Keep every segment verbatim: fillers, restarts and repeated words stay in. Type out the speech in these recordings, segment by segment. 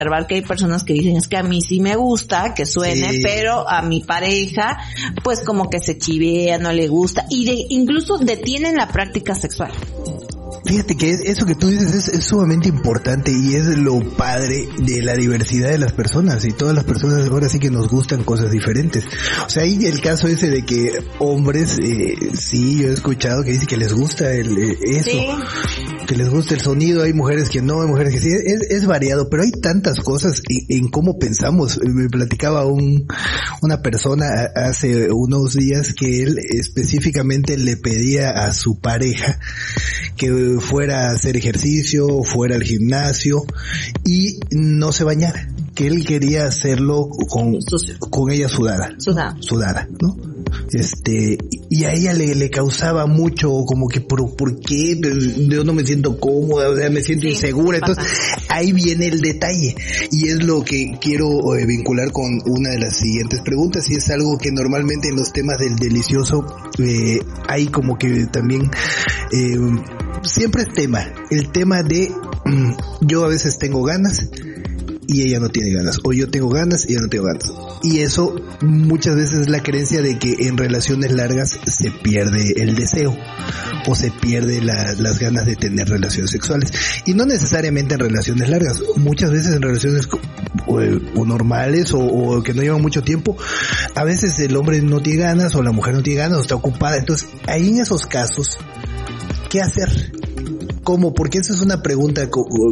observar que hay personas que dicen, es que a mí sí me gusta que suene, sí, pero a mi pareja, pues como que se chivea, no le gusta, y de, incluso detienen la práctica sexual. Fíjate que eso que tú dices es, es sumamente importante y es lo padre de la diversidad de las personas, y todas las personas ahora sí que nos gustan cosas diferentes. O sea, hay el caso ese de que hombres, eh, sí, yo he escuchado que dicen que les gusta el, eh, eso, sí, que les gusta el sonido, hay mujeres que no, hay mujeres que sí, es, es variado, pero hay tantas cosas en, en cómo pensamos. Me platicaba un, una persona hace unos días que él específicamente le pedía a su pareja que fuera a hacer ejercicio, fuera al gimnasio y no se bañara, que él quería hacerlo con, con ella sudada, sudada, sudada, ¿no? Este, y a ella le, le causaba mucho como que, ¿por, por qué? Yo no me siento cómoda, o sea, me siento sí, insegura. Entonces, ahí viene el detalle. Y es lo que quiero eh, vincular con una de las siguientes preguntas, y es algo que normalmente en los temas del delicioso, eh, hay como que también, eh, siempre es tema, el tema de, mm, yo a veces tengo ganas, y ella no tiene ganas, o yo tengo ganas y ella no tengo ganas. Y eso muchas veces es la creencia de que en relaciones largas se pierde el deseo o se pierde la, las ganas de tener relaciones sexuales. Y no necesariamente en relaciones largas, muchas veces en relaciones o, o normales o, o que no llevan mucho tiempo, a veces el hombre no tiene ganas o la mujer no tiene ganas o está ocupada. Entonces, ahí en esos casos, ¿qué hacer? ¿Cómo? Porque esa es una pregunta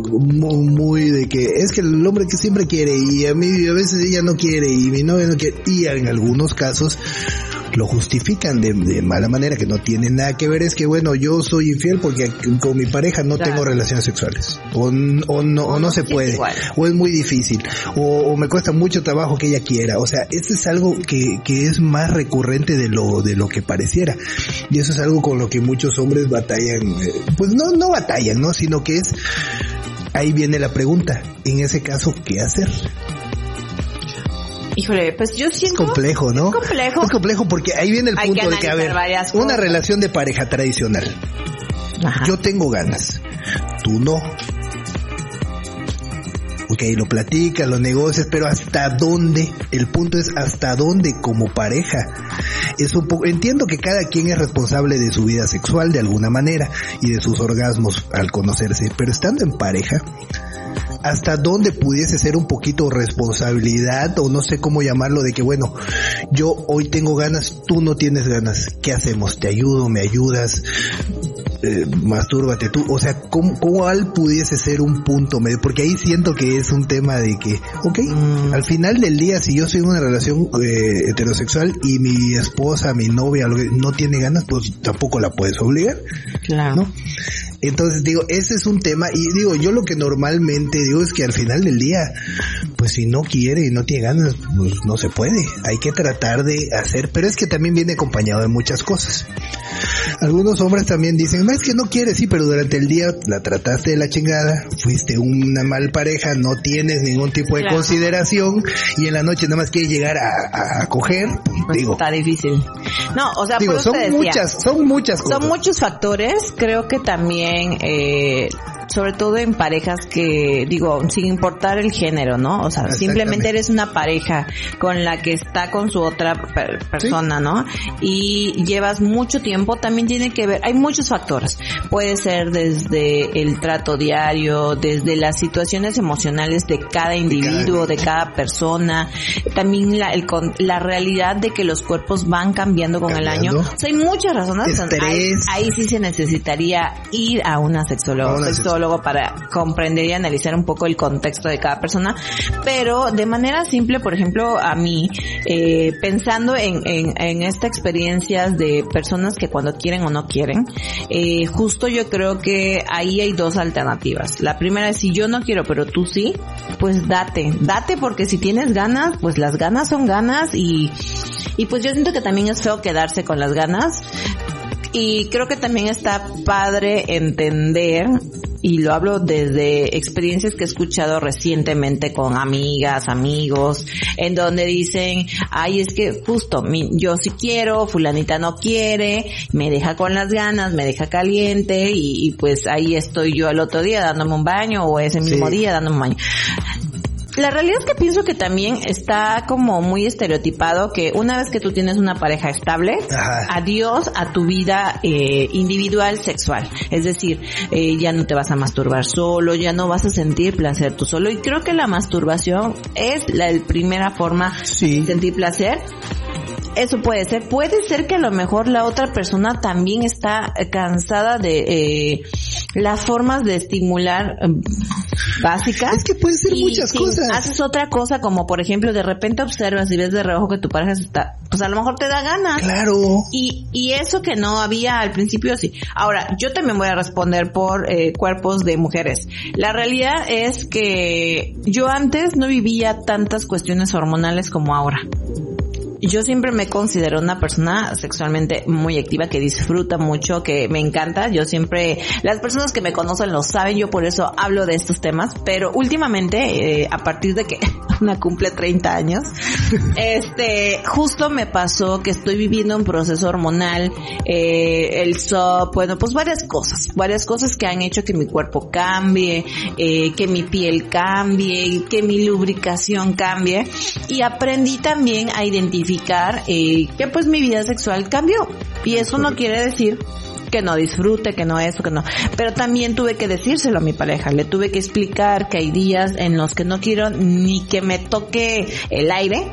muy de que es que el hombre que siempre quiere y a mí a veces ella no quiere y mi novia no quiere, y en algunos casos lo justifican de, de mala manera, que no tiene nada que ver, es que bueno, yo soy infiel porque con mi pareja no claro. tengo relaciones sexuales, o, o no, o no, o no se puede, igual. o es muy difícil, o, o me cuesta mucho trabajo que ella quiera. O sea, eso es algo que, que es más recurrente de lo, de lo que pareciera, y eso es algo con lo que muchos hombres batallan, eh, pues no, no batallan, ¿no? Sino que es, ahí viene la pregunta, en ese caso, ¿qué hacer? Híjole, pues yo siento... Es complejo, ¿no? Es complejo. Es complejo porque ahí viene el Hay punto de que, a ver, una relación de pareja tradicional. Ajá. Yo tengo ganas, tú no. Ok, lo platicas, lo negocias, pero ¿hasta dónde? El punto es ¿hasta dónde como pareja? Es un poco, entiendo que cada quien es responsable de su vida sexual de alguna manera y de sus orgasmos al conocerse, pero estando en pareja, hasta dónde pudiese ser un poquito responsabilidad, o no sé cómo llamarlo, de que bueno, yo hoy tengo ganas, tú no tienes ganas, ¿qué hacemos? ¿Te ayudo? ¿Me ayudas? Eh, mastúrbate tú, o sea, ¿cómo, ¿cuál pudiese ser un punto medio? Porque ahí siento que es un tema de que, ok, mm. al final del día, si yo soy en una relación eh, heterosexual y mi esposa, mi novia no tiene ganas, pues tampoco la puedes obligar, claro, ¿no? Entonces digo, ese es un tema, y digo, yo lo que normalmente digo es que al final del día, pues si no quiere y no tiene ganas, pues no se puede, hay que tratar de hacer, pero es que también viene acompañado de muchas cosas. Algunos hombres también dicen, no, es que no quiere, sí, pero durante el día la trataste de la chingada, fuiste una mal pareja, no tienes ningún tipo de claro. consideración, y en la noche nada más quieres llegar a, a, a coger, pues digo. Está difícil. No, o sea, digo, por son decía, muchas, son muchas cosas. Son muchos factores, creo que también, eh, sobre todo en parejas que, digo, sin importar el género, ¿no? O sea, simplemente eres una pareja con la que está con su otra per- persona, ¿sí? ¿no? Y llevas mucho tiempo, también tiene que ver, hay muchos factores. Puede ser desde el trato diario, desde las situaciones emocionales de cada individuo, de cada persona, también la, el, la realidad de que los cuerpos van cambiando con cambiando. el año. O sea, hay muchas razones. Ahí, ahí sí se necesitaría ir a una sexóloga, una sexóloga para comprender y analizar un poco el contexto de cada persona, pero de manera simple, por ejemplo, a mí, eh, pensando en, en, en esta experiencias de personas que cuando quieren o no quieren, eh, justo yo creo que ahí hay dos alternativas. La primera es, si yo no quiero, pero tú sí, pues date, date, porque si tienes ganas, pues las ganas son ganas, y, y pues yo siento que también es feo quedarse con las ganas. Y creo que también está padre entender, y lo hablo desde experiencias que he escuchado recientemente con amigas, amigos, en donde dicen, ay, es que justo, mi, yo sí quiero, fulanita no quiere, me deja con las ganas, me deja caliente, y, y pues ahí estoy yo el otro día dándome un baño, o ese mismo sí. día dándome un baño. La realidad es que pienso que también está como muy estereotipado que una vez que tú tienes una pareja estable, ajá, adiós a tu vida eh, individual sexual. Es decir, eh, ya no te vas a masturbar solo, ya no vas a sentir placer tú solo. Y creo que la masturbación es la primera forma sí. de sentir placer. Eso puede ser. Puede ser que a lo mejor la otra persona también está cansada de eh, las formas de estimular eh, básicas. Es que pueden ser y, muchas si cosas. Haces otra cosa, como por ejemplo, de repente observas y ves de reojo que tu pareja está, pues a lo mejor te da ganas. Claro. Y y eso que no había al principio, sí. Ahora, yo también voy a responder por eh, cuerpos de mujeres. La realidad es que yo antes no vivía tantas cuestiones hormonales como ahora. Yo siempre me considero una persona sexualmente muy activa, que disfruta mucho, que me encanta. Yo siempre, las personas que me conocen lo saben, yo por eso hablo de estos temas, pero últimamente, eh, a partir de que una cumple treinta años, este, justo me pasó que estoy viviendo un proceso hormonal, eh, el S O P, bueno, pues varias cosas, varias cosas que han hecho que mi cuerpo cambie, eh, que mi piel cambie, que mi lubricación cambie, y aprendí también a identificar Eh, que pues mi vida sexual cambió, y eso no quiere decir que no disfrute, que no eso, que no, pero también tuve que decírselo a mi pareja, le tuve que explicar que hay días en los que no quiero ni que me toque el aire,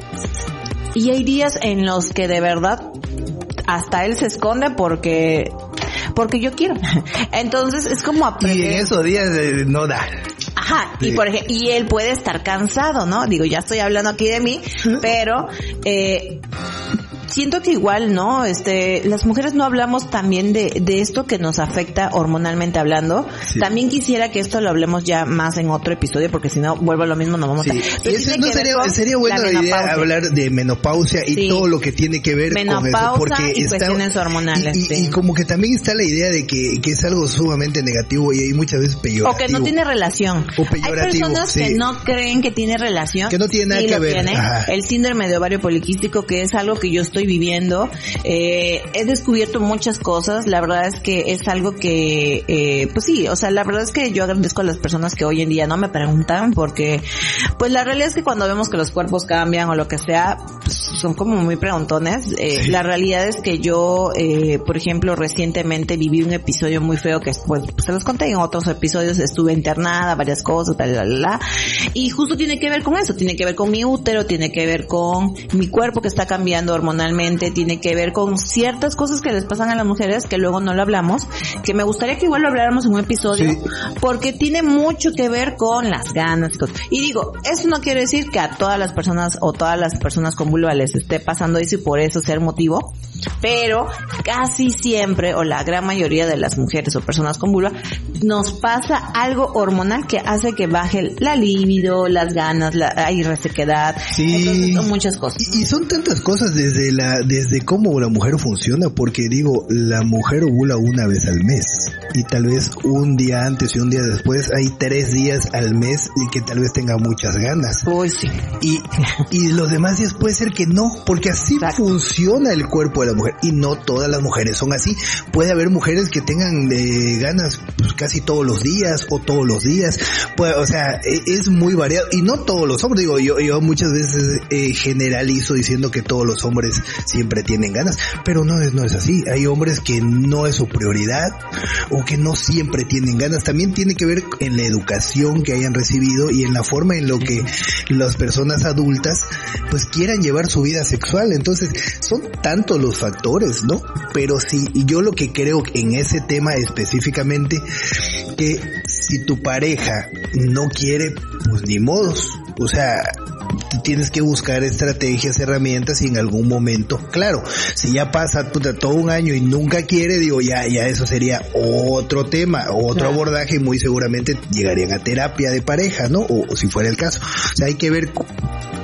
y hay días en los que de verdad hasta él se esconde porque porque yo quiero. Entonces es como aprender. Y en esos días eh, no da. Ajá, sí. y por ejemplo, y él puede estar cansado, ¿no? Digo, ya estoy hablando aquí de mí, pero eh siento que igual, ¿no? Este, las mujeres no hablamos también de, de esto que nos afecta hormonalmente hablando. Sí. También quisiera que esto lo hablemos ya más en otro episodio, porque si no, vuelvo a lo mismo, no vamos sí. a... Pero ese, no sería, sería buena la idea hablar de menopausia y sí. todo lo que tiene que ver menopausa con eso. Porque y está, cuestiones hormonales. Y, y, sí. y como que también está la idea de que, que es algo sumamente negativo y hay muchas veces peyorativo. O que no tiene relación. O peyorativo. Hay personas sí. que no creen que tiene relación. Que no tiene nada sí que ver. El síndrome de ovario poliquístico, que es algo que yo estoy viviendo. Eh, he descubierto muchas cosas. La verdad es que es algo que, eh, pues sí, o sea, la verdad es que yo agradezco a las personas que hoy en día no me preguntan, porque, pues la realidad es que cuando vemos que los cuerpos cambian o lo que sea, pues, son como muy preguntones. Eh, sí. La realidad es que yo, eh, por ejemplo, recientemente viví un episodio muy feo que, pues, se los conté en otros episodios, estuve internada, varias cosas, bla, bla, bla, y justo tiene que ver con eso, tiene que ver con mi útero, tiene que ver con mi cuerpo que está cambiando hormonalmente, tiene que ver con ciertas cosas que les pasan a las mujeres que luego no lo hablamos, que me gustaría que igual lo habláramos en un episodio, sí. porque tiene mucho que ver con las ganas y cosas. Y digo, eso no quiere decir que a todas las personas o todas las personas con vulva les esté pasando eso y por eso ser motivo, pero casi siempre o la gran mayoría de las mujeres o personas con vulva nos pasa algo hormonal que hace que baje la libido, las ganas, la hay resequedad, sí. entonces son muchas cosas. Y, y son tantas cosas desde la desde cómo la mujer funciona, porque digo, la mujer ovula una vez al mes y tal vez un día antes y un día después hay tres días al mes y que tal vez tenga muchas ganas. Uy, sí. Y, y los demás días puede ser que no, porque así Exacto. funciona el cuerpo de la mujer y no todas las mujeres son así. Puede haber mujeres que tengan eh, ganas pues, casi todos los días o todos los días. Pues, o sea, es muy variado y no todos los hombres. Digo, yo, yo muchas veces eh, generalizo diciendo que todos los hombres siempre tienen ganas, pero no es, no es así. Hay hombres que no es su prioridad o que no siempre tienen ganas. También tiene que ver en la educación que hayan recibido y en la forma en lo que las personas adultas pues quieran llevar su vida sexual. Entonces son tantos los factores, ¿no? Pero sí, yo lo que creo en ese tema específicamente, que si tu pareja no quiere, pues ni modos, o sea, tienes que buscar estrategias, herramientas y en algún momento, claro, si ya pasa puta, todo un año y nunca quiere, digo, ya ya eso sería otro tema, otro claro. abordaje y muy seguramente llegarían a terapia de pareja, ¿no? O, o si fuera el caso. O sea, hay que ver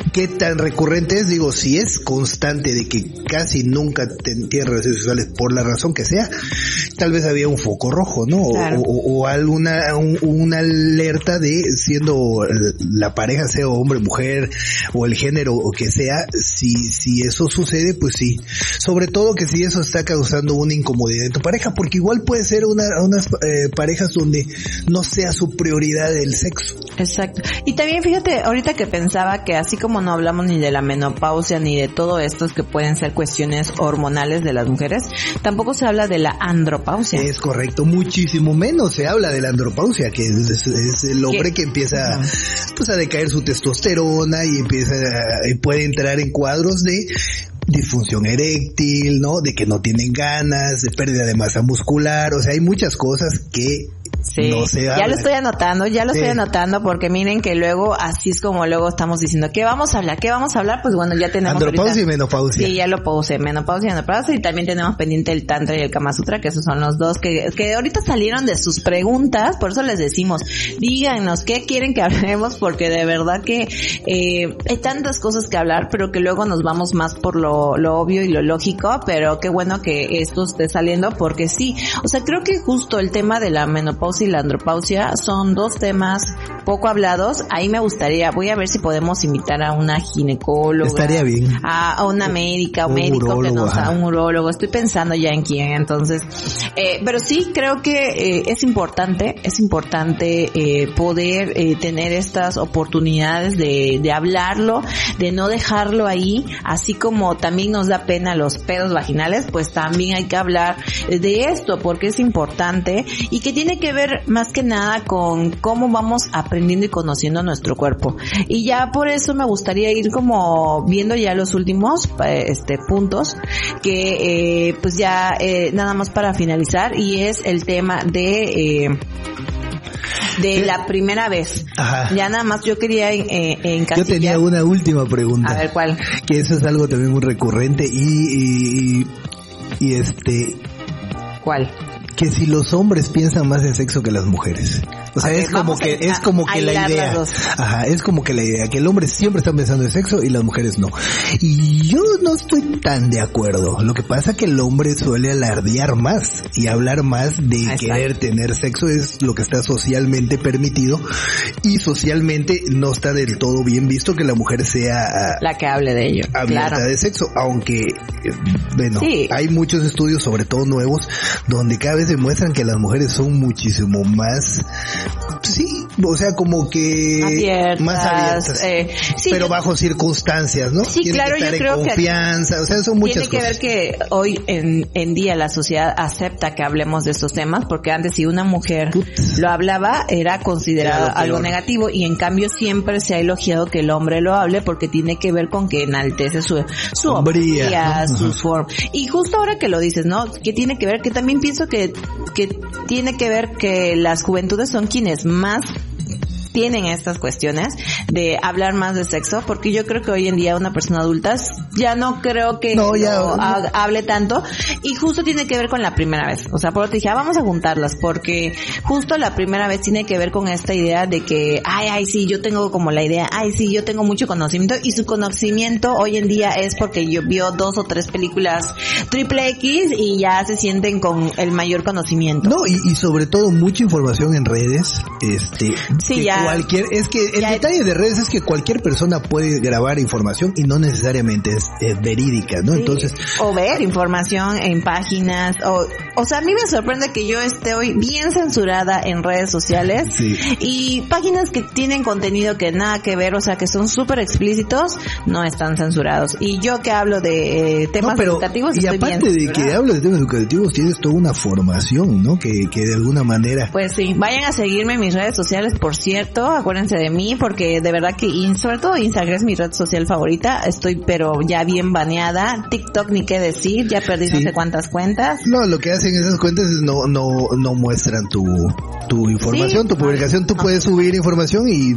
¿qué tan recurrente es? Digo, si es constante de que casi nunca tienen relaciones sexuales por la razón que sea, tal vez había un foco rojo, ¿no? Claro. O, o, o alguna, un, una alerta de siendo la pareja, sea hombre, mujer, o el género, o que sea, si, si eso sucede, pues sí. Sobre todo que si eso está causando una incomodidad en tu pareja, porque igual puede ser una, unas eh, parejas donde no sea su prioridad el sexo. Exacto. Y también fíjate, ahorita que pensaba que así como no hablamos ni de la menopausia ni de todo esto que pueden ser cuestiones hormonales de las mujeres, tampoco se habla de la andropausia. Es correcto, muchísimo menos se habla de la andropausia, que es, es, es el hombre ¿Qué? que empieza uh-huh. pues a decaer su testosterona y empieza a, y puede entrar en cuadros de disfunción eréctil, ¿no? De que no tienen ganas, de pérdida de masa muscular, o sea, hay muchas cosas que Sí, no se ya lo estoy anotando, ya lo sí. estoy anotando porque miren que luego así es como luego estamos diciendo, ¿qué vamos a hablar? ¿Qué vamos a hablar? Pues bueno, ya tenemos andropausia ahorita, y menopausia. Sí, ya lo puse, menopausia y menopausia, y también tenemos pendiente el tantra y el Kama Sutra, que esos son los dos que, que ahorita salieron de sus preguntas, por eso les decimos, díganos qué quieren que hablemos, porque de verdad que eh, hay tantas cosas que hablar, pero que luego nos vamos más por lo, lo obvio y lo lógico, pero qué bueno que esto esté saliendo, porque sí, o sea, creo que justo el tema de la menopausia y la andropausia son dos temas poco hablados. Ahí me gustaría, voy a ver si podemos invitar a una ginecóloga. Estaría bien. A, a una médica o un médico urólogo, que nos, a un urólogo. Estoy pensando ya en quién, entonces. Eh, pero sí, creo que eh, es importante, es importante eh, poder eh, tener estas oportunidades de, de hablarlo, de no dejarlo ahí, así como también nos da pena los pedos vaginales, pues también hay que hablar de esto, porque es importante y que tiene que ver más que nada con cómo vamos aprendiendo y conociendo nuestro cuerpo. Y ya por eso me gustaría ir como viendo ya los últimos este puntos que eh, pues ya eh, nada más para finalizar, y es el tema de eh, de ¿Sí? la primera vez. Ajá. Ya nada más yo quería eh, encasillar. Yo tenía una última pregunta. A ver, ¿cuál? Que eso es algo también muy recurrente y y, y este ¿cuál? Que si los hombres piensan más en sexo que las mujeres. O sea, okay, es como que, a, es como que la idea. Ajá, es como que la idea, que el hombre siempre está pensando en sexo y las mujeres no. Y yo no estoy tan de acuerdo. Lo que pasa es que el hombre suele alardear más y hablar más de Exacto. querer tener sexo, es lo que está socialmente permitido, y socialmente no está del todo bien visto que la mujer sea la que hable de ello. Abierta claro. de sexo, aunque, bueno, sí. hay muchos estudios, sobre todo nuevos, donde cada vez demuestran que las mujeres son muchísimo más, sí, o sea, como que abiertas, más abiertas, eh, sí, pero yo, bajo circunstancias, ¿no? Sí, tiene claro, que estar yo creo en confianza, que o sea, son muchas tiene cosas. Tiene que ver que hoy en, en día la sociedad acepta que hablemos de estos temas, porque antes si una mujer Putz. lo hablaba era considerado era algo negativo, y en cambio siempre se ha elogiado que el hombre lo hable porque tiene que ver con que enaltece su su hombría, ¿no? Sus formas. Y justo ahora que lo dices, ¿no? Que tiene que ver, que también pienso que que tiene que ver que las juventudes son quienes más tienen estas cuestiones de hablar más de sexo, porque yo creo que hoy en día una persona adulta ya no creo que no, ya, no ha, hable tanto, y justo tiene que ver con la primera vez. O sea, por eso te dije, ah, vamos a juntarlas, porque justo la primera vez tiene que ver con esta idea de que, ay, ay, sí, yo tengo como la idea, ay, sí, yo tengo mucho conocimiento, y su conocimiento hoy en día es porque yo vio dos o tres películas triple X y ya se sienten con el mayor conocimiento. No, y, y sobre todo mucha información en redes, este, sí, que ya. Cualquier, es que el ya detalle de redes es que cualquier persona puede grabar información y no necesariamente es, es verídica, ¿no? Sí, entonces, o ver información en páginas, o, o sea, a mí me sorprende que yo esté hoy bien censurada en redes sociales, sí. y páginas que tienen contenido que nada que ver, o sea, que son súper explícitos, no están censurados. Y yo que hablo de eh, temas no, pero, educativos, y estoy aparte bien de que hablo de temas educativos, tienes toda una formación, ¿no? Que, que de alguna manera. Pues sí, vayan a seguirme en mis redes sociales, por cierto. Acuérdense de mí, porque de verdad que, sobre todo Instagram es mi red social favorita. Estoy pero ya bien baneada. TikTok ni qué decir, ya perdí sí. no sé cuántas cuentas. No, lo que hacen esas cuentas es no no no muestran tu tu información, sí, tu publicación. Tú no. puedes subir información y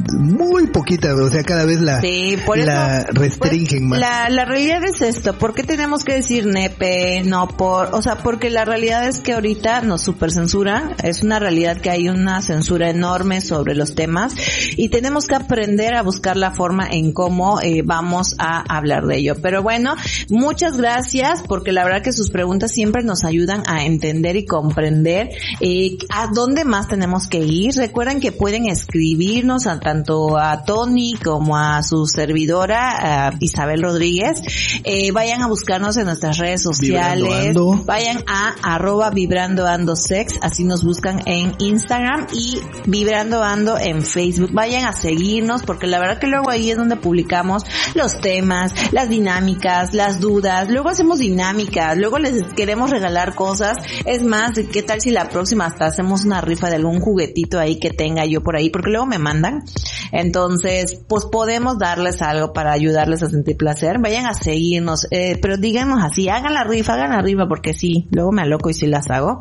muy poquita, o sea, cada vez la sí, por la eso, restringen pues, más. La la realidad es esto. ¿Por qué tenemos que decir nepe, no por, o sea, porque la realidad es que ahorita nos supercensuran. Es una realidad que hay una censura enorme sobre los temas y tenemos que aprender a buscar la forma en cómo eh, vamos a hablar de ello. Pero bueno, muchas gracias porque la verdad que sus preguntas siempre nos ayudan a entender y comprender eh, a dónde más tenemos que ir. Recuerden que pueden escribirnos a tanto a Tony como a su servidora, a Isabel Rodríguez. Eh, vayan a buscarnos en nuestras redes sociales. Vayan a arroba vibrando ando sex, así nos buscan en Instagram, y vibrando ando en Facebook. Vayan a seguirnos porque la verdad que luego ahí es donde publicamos los temas, las dinámicas, las dudas. Luego hacemos dinámicas, luego les queremos regalar cosas. Es más, ¿qué tal si la próxima hasta hacemos una rifa de algún juguetito ahí que tenga yo por ahí? Porque luego me mandan. Entonces, pues podemos darles algo para ayudarles a sentir placer. Vayan a seguirnos, eh, pero díganos así, hagan la rifa, hagan la rifa, porque sí, luego me aloco y sí las hago.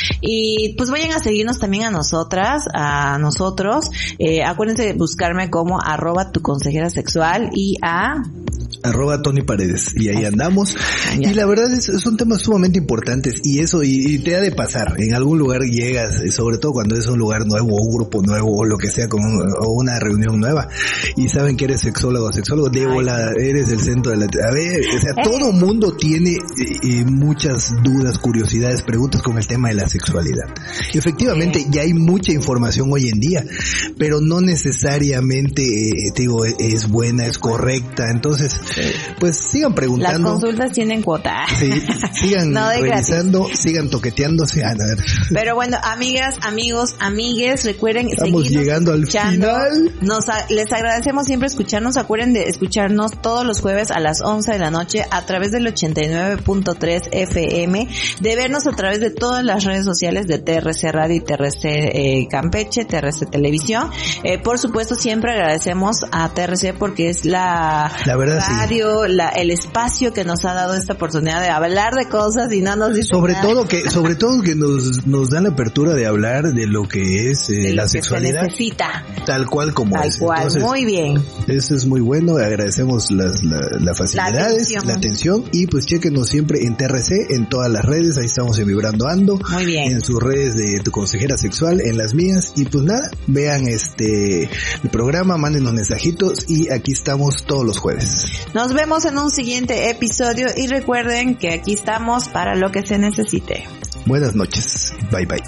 Y pues vayan a seguirnos también a nosotras, a nosotros. Eh, acuérdense de buscarme como arroba tu consejera sexual y a arroba Tony Paredes, y ahí andamos. Ya. Y la verdad es, son temas sumamente importantes, y eso, y, y te ha de pasar, en algún lugar llegas, sobre todo cuando es un lugar nuevo, o un grupo nuevo, o lo que sea, como un, o una reunión nueva, y saben que eres sexólogo, sexólogo, de bola, eres el centro de la... A ver, o sea, eh. todo mundo tiene eh, muchas dudas, curiosidades, preguntas con el tema de la sexualidad. Y efectivamente, eh. ya hay mucha información hoy en día, pero no necesariamente, eh, te digo, es buena, es correcta, entonces... pues sigan preguntando. Las consultas tienen cuota. Sí, sigan no revisando, gratis. Sigan toqueteándose. A ver. Pero bueno, amigas, amigos, amigues, recuerden estamos llegando al final. Nos, les agradecemos siempre escucharnos. Acuerden de escucharnos todos los jueves a las once de la noche a través del ochenta y nueve punto tres F M, de vernos a través de todas las redes sociales de T R C Radio y T R C eh, Campeche, T R C Televisión. Eh, por supuesto, siempre agradecemos a T R C porque es la, la verdad, radio, sí. la, el espacio que nos ha dado esta oportunidad de hablar de cosas y no nos dice sobre nada. todo que sobre todo que nos nos dan la apertura de hablar de lo que es eh, la sexualidad, se necesita, tal cual como tal es. cual. Entonces, muy bien, eso es muy bueno, agradecemos las la, la facilidades, la atención. la atención, y pues chequenos siempre en T R C, en todas las redes, ahí estamos en Vibrando Ando, muy bien, en sus redes de Tu Consejera Sexual, en las mías, y pues nada, vean este el programa, mándenos mensajitos, y aquí estamos todos los jueves. Nos vemos en un siguiente episodio y recuerden que aquí estamos para lo que se necesite. Buenas noches. Bye bye.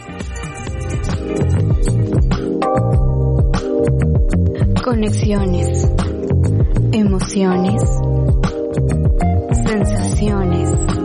Conexiones, emociones, sensaciones,